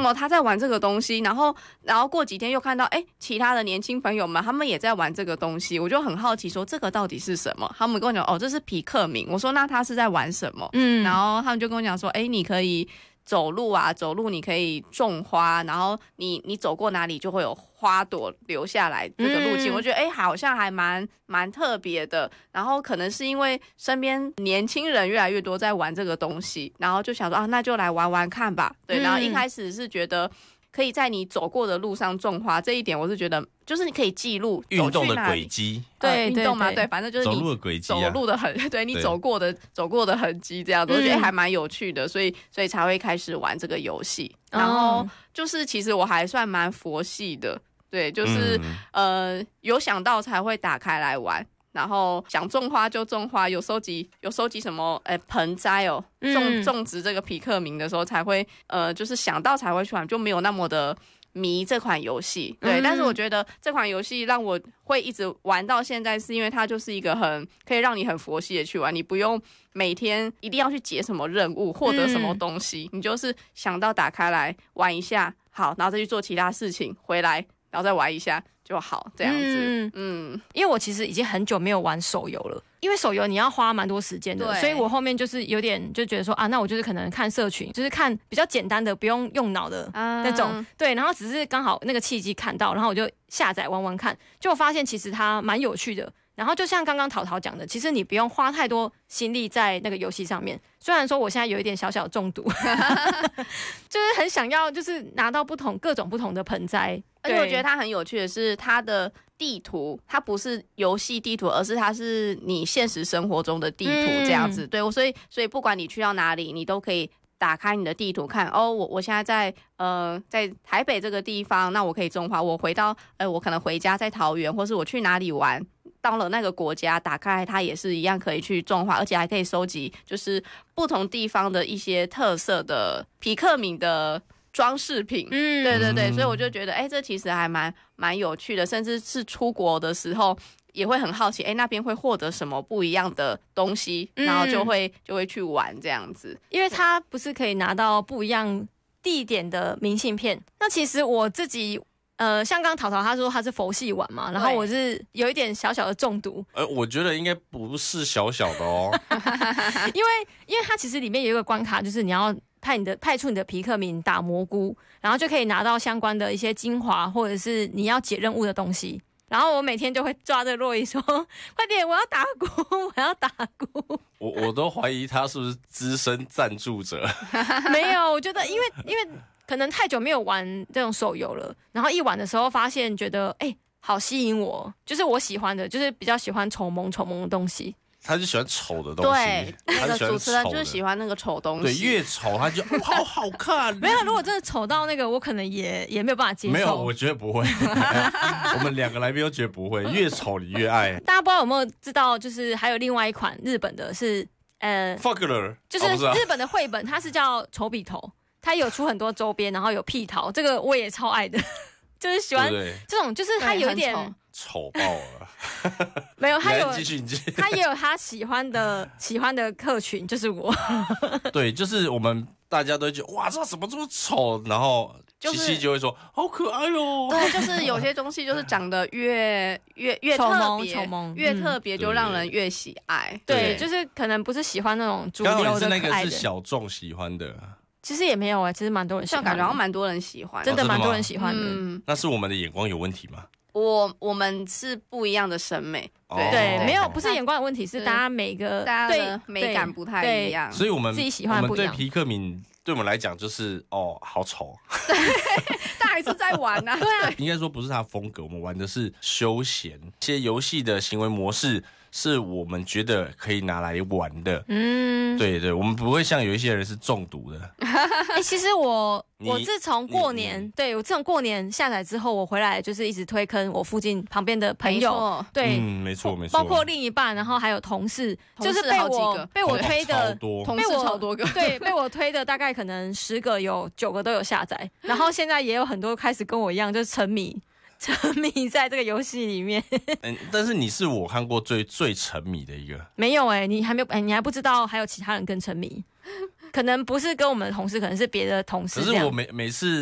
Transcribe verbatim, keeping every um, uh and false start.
么他在玩这个东西？然后然后过几天又看到，哎，其他的年轻朋友们他们也在玩这个东西，我就很好奇说这个到底是什么？他们跟我讲，哦，这是皮克敏。我说那他是在玩什么？嗯，然后他们就跟我讲说，哎，你可以走路啊，走路你可以种花，然后你你走过哪里就会有花朵留下来这个路径，嗯、我觉得哎好像还蛮蛮特别的。然后可能是因为身边年轻人越来越多在玩这个东西，然后就想说啊那就来玩玩看吧。对，然后一开始是觉得可以在你走过的路上种花，这一点我是觉得就是你可以记录运动的轨迹， 对，运动嘛，对，反正就是你走路的轨迹、啊， 走路的痕，对你走过的走过的痕迹，这样子，我觉得还蛮有趣的，所以所以才会开始玩这个游戏。然后就是其实我还算蛮佛系的，对，就是、嗯、呃有想到才会打开来玩。然后想种花就种花，有收集有收集什么诶盆栽哦，种种植这个皮克明的时候才会呃，就是想到才会去玩，就没有那么的迷这款游戏。对、嗯，但是我觉得这款游戏让我会一直玩到现在，是因为它就是一个很可以让你很佛系的去玩，你不用每天一定要去解什么任务，获得什么东西，嗯、你就是想到打开来玩一下，好，然后再去做其他事情，回来然后再玩一下。就好这样子，嗯嗯，因为我其实已经很久没有玩手游了，因为手游你要花蛮多时间的，所以我后面就是有点就觉得说啊，那我就是可能看社群，就是看比较简单的，不用用脑的那种，啊、对，然后只是刚好那个契机看到，然后我就下载玩玩看，就发现其实它蛮有趣的。然后就像刚刚淘淘讲的，其实你不用花太多心力在那个游戏上面。虽然说我现在有一点小小中毒，就是很想要，就是拿到不同各种不同的盆栽。 而且我觉得它很有趣的是，它的地图它不是游戏地图，而是它是你现实生活中的地图这样子。嗯、对，所以所以不管你去到哪里，你都可以打开你的地图看。哦，我我现在在呃在台北这个地方，那我可以种花。我回到呃我可能回家在桃园，或是我去哪里玩。到了那个国家，打开它也是一样可以去种花，而且还可以收集就是不同地方的一些特色的皮克敏的装饰品。嗯，对对对，所以我就觉得，哎，这其实还蛮蛮有趣的，甚至是出国的时候也会很好奇，哎，那边会获得什么不一样的东西，然后就会、嗯、就会去玩这样子， 因为它不是可以拿到不一样地点的明信片。那其实我自己。呃，像刚刚淘淘他说他是佛系玩嘛，然后我是有一点小小的中毒。 呃，我觉得应该不是小小的哦， 因为因为它其实里面有一个关卡，就是你要派你的派出你的皮克敏打蘑菇，然后就可以拿到相关的一些精华，或者是你要解任务的东西。然后我每天就会抓着洛伊说：“快点，我要打鼓，我要打鼓。” 我我都怀疑他是不是资深赞助者。 没有，我觉得因为因为。可能太久没有玩这种手游了，然后一玩的时候发现觉得哎、欸，好吸引我，就是我喜欢的，就是比较喜欢丑萌丑萌的东西。 他就喜欢丑的东西， 对，那个主持人就是喜欢那个丑东西， 对，越丑他就好好看。 没有，如果真的丑到那个，我可能也也没有办法接受。 没有，我觉得不会。我们两个来宾都觉得不会，越丑你越爱。 大家不知道有没有知道，就是还有另外一款日本的是呃 ，Fuckler， 就是日本的绘本，它是叫丑笔头。他有出很多周边，然后有屁桃，这个我也超爱的，就是喜欢这种，就是他有一点丑爆了。 没有，他有继续， 他也有他喜欢的喜欢的客群，就是我。 对，就是我们大家都觉得哇，这怎么这么丑，然后七七就会说好可爱哦。 对，就是有些东西就是长得越越越特别，越特别就让人越喜爱。 对，就是可能不是喜欢那种主流的可爱的。刚好是那个是小众喜欢的。 其实也没有哎、欸，其实蛮多人喜欢的， 像感觉好像蛮多人喜欢， 真的蛮多人喜欢的。 嗯， 那是我们的眼光有问题吗？ 我我们是不一样的审美， 对、哦、对，没有不是眼光的问题，是大家每个大家的美感不太一样， 所以我们自己喜欢不一样。 我们对皮克敏对我们来讲就是哦，好丑， 对，但还是在玩啊， 对啊， 应该说不是他风格，我们玩的是休闲，这些游戏的行为模式。是我们觉得可以拿来玩的，嗯，对对，我们不会像有一些人是中毒的。 哎、欸，其实我我自从过年，对我自从过年下载之后，我回来就是一直推坑我附近旁边的朋友，对， 嗯，没错没错， 包括另一半，然后还有同事， 同事就是被我被我推的， 同事超多个， 对，被我推的大概可能十个有九个都有下载，然后现在也有很多开始跟我一样，就是沉迷。沉迷在这个游戏里面， 嗯，但是你是我看过最最沉迷的一个。 没有哎、欸，你还没有哎、欸，你还不知道还有其他人更沉迷，可能不是跟我们的同事，可能是别的同事。 可是我每每次